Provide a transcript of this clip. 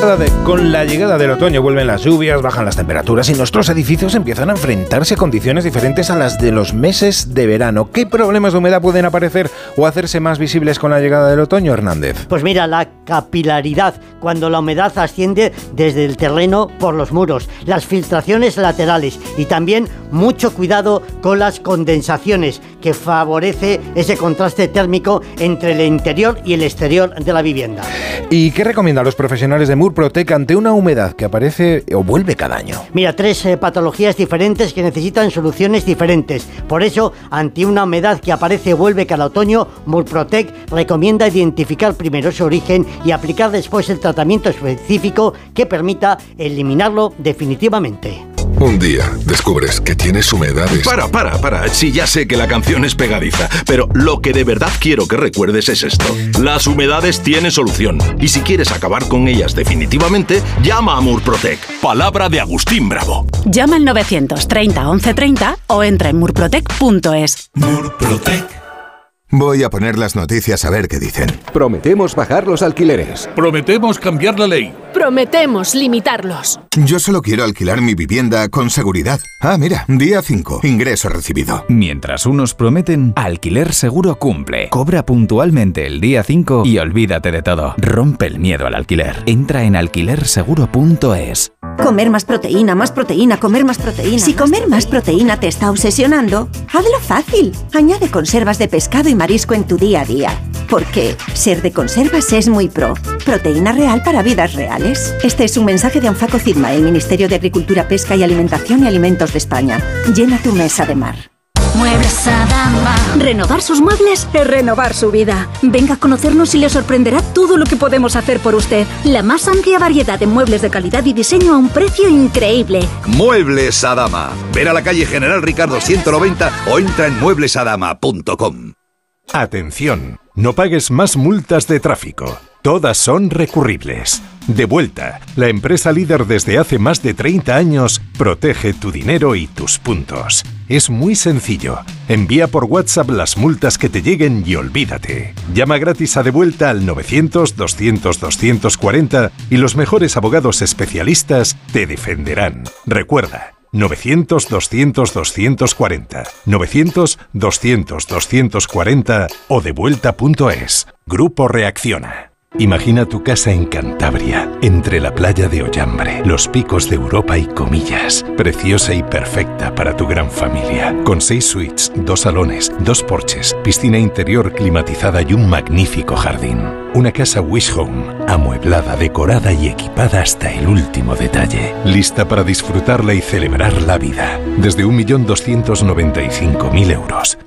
Con la llegada del otoño vuelven las lluvias, bajan las temperaturas y nuestros edificios empiezan a enfrentarse a condiciones diferentes a las de los meses de verano. ¿Qué problemas de humedad pueden aparecer o hacerse más visibles con la llegada del otoño, Hernández? Pues mira, la capilaridad, cuando la humedad asciende desde el terreno por los muros, las filtraciones laterales y también mucho cuidado con las condensaciones, que favorece ese contraste térmico entre el interior y el exterior de la vivienda. ¿Y qué recomiendan los profesionales de Murprotec ante una humedad que aparece o vuelve cada año? Mira, 3 patologías diferentes que necesitan soluciones diferentes. Por eso, ante una humedad que aparece o vuelve cada otoño, Murprotec recomienda identificar primero su origen y aplicar después el tratamiento específico que permita eliminarlo definitivamente. Un día descubres que tienes humedades. Para. Sí, ya sé que la canción es pegadiza, pero lo que de verdad quiero que recuerdes es esto. Las humedades tienen solución. Y si quieres acabar con ellas definitivamente, llama a Murprotec. Palabra de Agustín Bravo. Llama al 930 1130 o entra en murprotec.es. Murprotec. Voy a poner las noticias a ver qué dicen. Prometemos bajar los alquileres. Prometemos cambiar la ley. Prometemos limitarlos. Yo solo quiero alquilar mi vivienda con seguridad. Ah, mira, día 5, ingreso recibido. Mientras unos prometen, Alquiler Seguro cumple. Cobra puntualmente el día 5 y olvídate de todo. Rompe el miedo al alquiler. Entra en alquilerseguro.es. Comer más proteína, comer más proteína. Si comer más proteína te está obsesionando, hazlo fácil. Añade conservas de pescado y marisco en tu día a día. Porque ser de conservas es muy pro. Proteína real para vidas reales. Este es un mensaje de Anfaco CIDMA, el Ministerio de Agricultura, Pesca y Alimentación y Alimentos de España. Llena tu mesa de mar. Muebles Adama. Renovar sus muebles es renovar su vida. Venga a conocernos y le sorprenderá todo lo que podemos hacer por usted. La más amplia variedad de muebles de calidad y diseño a un precio increíble. Muebles Adama. Ven a la calle General Ricardo 190 o entra en mueblesadama.com. Atención, no pagues más multas de tráfico. Todas son recurribles. Devuelta, la empresa líder desde hace más de 30 años, protege tu dinero y tus puntos. Es muy sencillo. Envía por WhatsApp las multas que te lleguen y olvídate. Llama gratis a Devuelta al 900-200-240 y los mejores abogados especialistas te defenderán. Recuerda, 900-200-240, 900-200-240 o devuelta.es. Grupo Reacciona. Imagina tu casa en Cantabria, entre la playa de Ollambre, los picos de Europa y Comillas. Preciosa y perfecta para tu gran familia. Con 6 suites, 2 salones, 2 porches, piscina interior climatizada y un magnífico jardín. Una casa Wish Home, amueblada, decorada y equipada hasta el último detalle. Lista para disfrutarla y celebrar la vida. Desde 1.295.000 euros.